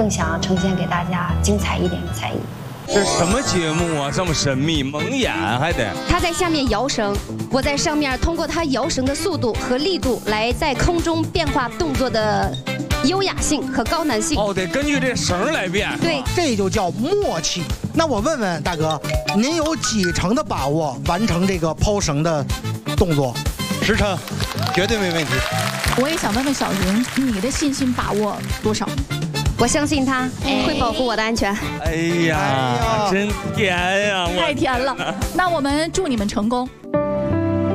更想呈现给大家精彩一点的才艺。 这什么节目啊？这么神秘，蒙眼还得。 他在下面摇绳，我在上面通过他摇绳的速度和力度来在空中变化动作的优雅性和高难性。 哦，得根据这绳来变。 对， 这就叫默契。那我问问大哥，您有几成的把握完成这个抛绳的动作 ？10成，绝对没问题。 我也想问问小云，你的信心把握多少？ 我相信他会保护我的安全。 哎呀，真甜呀！ 太甜了。那我们祝你们成功。